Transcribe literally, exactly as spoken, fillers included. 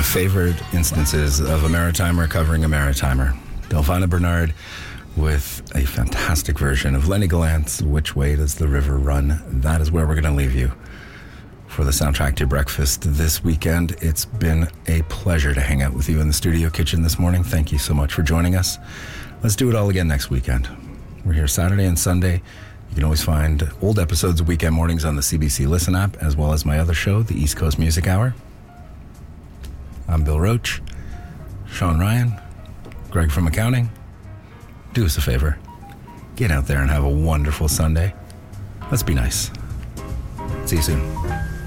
favorite instances of a Maritimer covering a Maritimer. Delphina Bernard with a fantastic version of Lenny Gallant's Which Way Does the River Run? That is where we're going to leave you for the soundtrack to your breakfast this weekend. It's been a pleasure to hang out with you in the studio kitchen this morning. Thank you so much for joining us. Let's do it all again next weekend. We're here Saturday and Sunday. You can always find old episodes of Weekend Mornings on the C B C Listen app, as well as my other show, the East Coast Music Hour. I'm Bill Roach, Sean Ryan, Greg from accounting. Do us a favor. Get out there and have a wonderful Sunday. Let's be nice. See you soon.